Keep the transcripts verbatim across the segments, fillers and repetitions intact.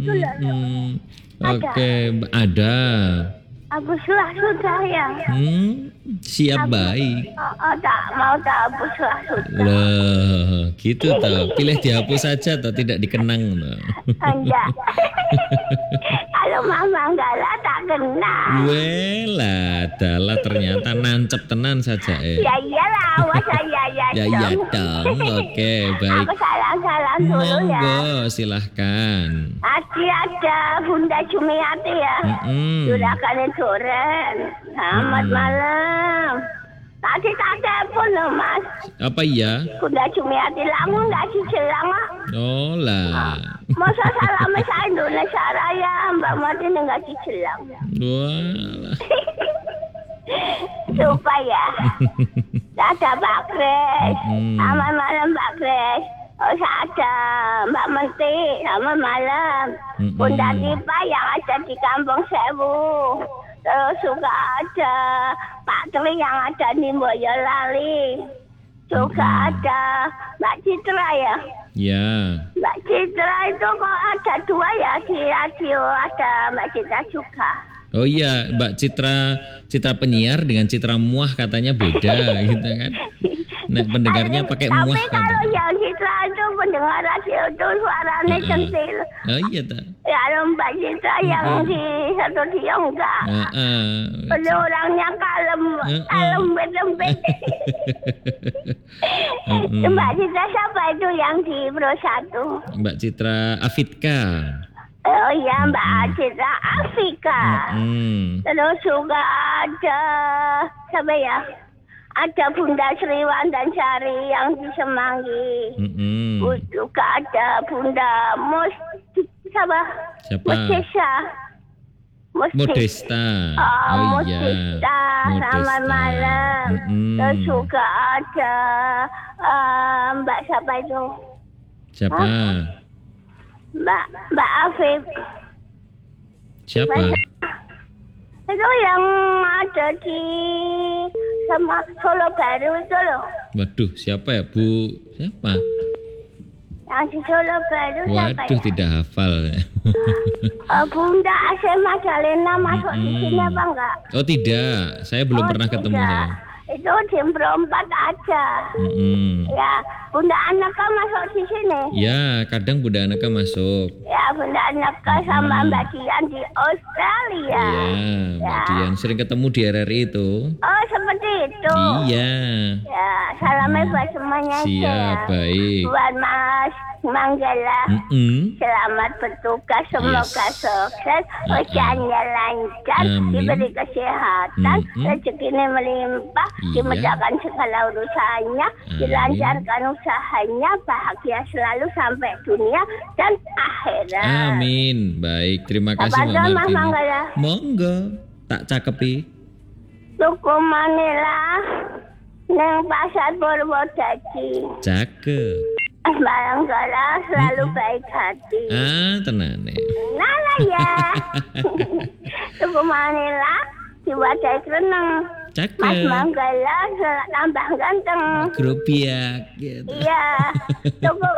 itu loh. Hmm. Ada. Oke, ada. Hapuslah sudah ya. Hmm, siap baik. Oh, oh, tak mau tak hapuslah sudah. Loh, gitu toh. Pilih dihapus saja toh, tidak dikenang toh. Enggak. Kalau mama enggak lah tak kena. Welah, adalah ternyata nancep tenan saja eh. Ya iyalah, masa ya ya. Ya iya dong. dong. Oke, baik. Aku salam-salam dulu ya. Monggo, silahkan. Adi ada Bunda Jumiati ya. Mm-mm. Juragan Duren. Selamat Mm-mm. malam. Tadi tak telepon loh mas. Apa iya? Bunda Jumiati langsung nggak dijelang ah. Oh lah. Masa salamnya saya Indonesia Raya Mbak Martin nggak dijelang. Wah. Supaya ada Pak Kres. Mm-mm. Selamat malam Pak Kres. Oh, ada Mbak Menteri, selamat malam. Mm-mm. Bunda Tipa yang ada di Kampung Sewu. Terus juga ada Pak Tri yang ada di Boyolali. Juga Mm-mm. ada Mbak Citra ya. Ya. Mbak Citra itu kok ada dua ya di radio, ada Mbak Citra juga. Oh iya, Mbak Citra, Citra penyiar dengan Citra muah katanya beda gitu kan. Nah, pendengarnya pakai muah Tapi kan. kalau yang Citra itu pendengar radio itu suaranya Uh-uh. centil. Oh iya tak. Ya kalau Mbak Citra yang Mm-mm. di satu dia enggak. Heeh. Ada orangnya kalem, Uh-uh. kalem lembet. Mm-mm. Mbak Citra siapa itu yang di Pro satu? Mbak Citra Afitka. Oh iya Mbak Mm-mm. Citra Afrika. Mm. Terus juga ada siapa ya? Ada Bunda Sriwan dan Sari yang di Semanggi. Mm-mm. Juga ada Bunda Mus siapa? Siapa? Mustisa. Modesta. Oh, Oh iya. Mustisa. Selamat malam. Mm-mm. Terus juga ada eh, Mbak siapa itu? Siapa? Mbak Mbak Afif. Siapa? Itu yang ada di sama Solo Baru itu loh. Waduh, siapa ya Bu? Siapa? Yang di Solo Baru siapa Waduh, ya? tidak hafal. Eh, Bunda Asem Madalena masuk di Mm-mm. sini apa enggak? Oh tidak, saya belum Oh, pernah ketemu tidak. saya. Itu di empat aja. Mm-mm. Ya, Bunda Anaka masuk di sini. Ya, kadang Bunda Anaka masuk. Ya, Bunda Anaka sama Mm-mm. Mbak Dian di Australia. Iya, Mbak Ya. Dian sering ketemu di R R I itu. Oh, seperti itu. Iya. Ya, salamnya Mm. buat semuanya aja. Siap, baik. Buat Mas Manggala. Mm-mm. Selamat bertugas, semoga Yes. sukses, Uh-uh. ujiannya lancar, Amin. diberi kesehatan, Mm-mm. rezekinya melimpah, Iya. dimudahkan segala urusannya, Amin. dilancarkan usahanya, bahagia selalu sampai dunia dan akhirat. Amin. Baik, terima kasih Apa Mbak tuh, Mas Martini. Manggala? Monggo, tak cakepi. Tuku Manila, neng pasar Purwodadi. Cakep. Mas Manggala selalu Mm-mm. baik hati. Ah, tenane. Nah lah ya. Tuku Manila diwadahi reneng. Mas Cakep. Manggala sel- tambah ganteng. Grupiak gitu. Iya. Tuku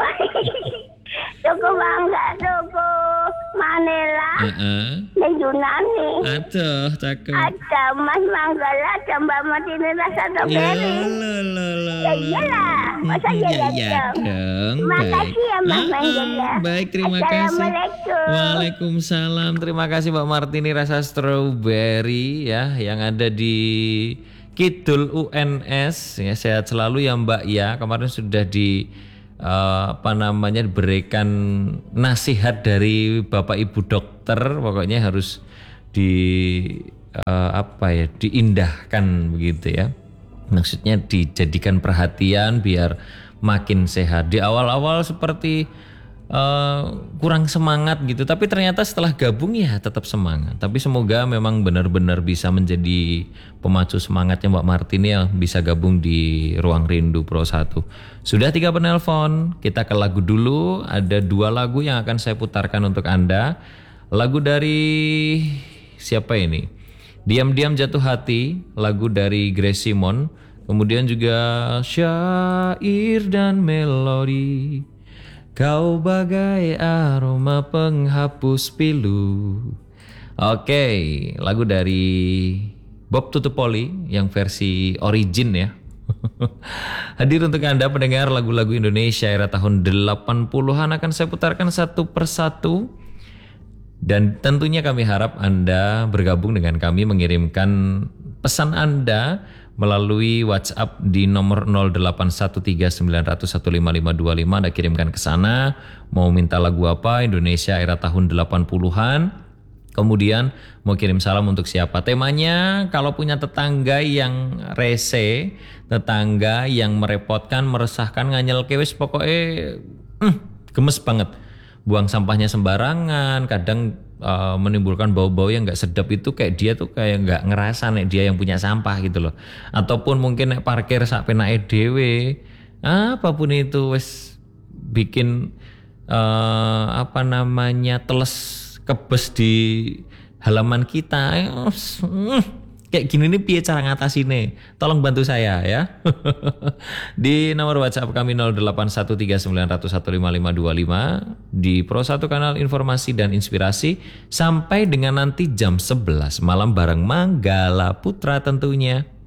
Tuku Mangga, tuku Manila. Heeh. Ning Yunani. Aduh, cakep. Ada Mas Manggala, ada Mbak Martini rasa Lo strawberry. lo lo lo. Ya iyalah, masa iya ya, ya ya dong. dong. Makasih ya, Mas Ah, ah, Manggala. baik, terima kasih. Assalamualaikum. Waalaikumsalam. Terima kasih Mbak Martini rasa strawberry ya yang ada di Kidul U N S ya, sehat selalu ya Mbak ya. Kemarin sudah di eh, apa namanya diberikan nasihat dari Bapak Ibu dokter, pokoknya harus di eh, apa ya diindahkan begitu ya. Maksudnya dijadikan perhatian biar makin sehat. Di awal-awal seperti uh, kurang semangat gitu, tapi ternyata setelah gabung ya tetap semangat. Tapi semoga memang benar-benar bisa menjadi pemacu semangatnya Mbak Martini yang bisa gabung di Ruang Rindu Pro satu. Sudah tiga penelpon, kita ke lagu dulu. Ada dua lagu yang akan saya putarkan untuk Anda. Lagu dari siapa ini? Diam-diam jatuh hati, lagu dari Grace Simon. Kemudian juga syair dan melodi Kau bagai aroma penghapus pilu. Oke, lagu dari Bob Tutupoli yang versi origin ya. Hadir untuk Anda pendengar lagu-lagu Indonesia era tahun delapan puluhan akan saya putarkan satu persatu. Dan tentunya kami harap Anda bergabung dengan kami mengirimkan pesan Anda melalui WhatsApp di nomor nol delapan satu tiga sembilan nol nol satu lima lima dua lima. Anda kirimkan ke sana mau minta lagu apa Indonesia era tahun delapan puluhan. Kemudian mau kirim salam untuk siapa. Temanya kalau punya tetangga yang rese, tetangga yang merepotkan, meresahkan, nganyel kewes pokoknya hmm, gemes banget. Buang sampahnya sembarangan, kadang uh, menimbulkan bau-bau yang nggak sedap itu kayak dia tuh kayak nggak ngerasa nek dia yang punya sampah gitu loh. Ataupun mungkin nek parkir sak penake dhewe, apapun itu wes bikin uh, apa namanya teles kebes di halaman kita. Kayak gini nih piye cara ngatasinnya? Tolong bantu saya ya. Di nomor WhatsApp kami nol delapan satu tiga sembilan nol nol satu lima lima dua lima di Pro satu Kanal Informasi dan Inspirasi sampai dengan nanti jam sebelas malam bareng Manggala Putra tentunya.